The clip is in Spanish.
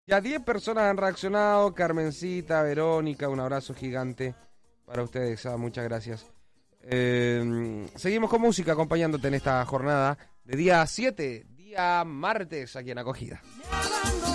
Ya 10 personas han reaccionado. Carmencita, Verónica, un abrazo gigante para ustedes. Muchas gracias. Seguimos con música acompañándote en esta jornada de día 7, día martes, aquí en Acogida.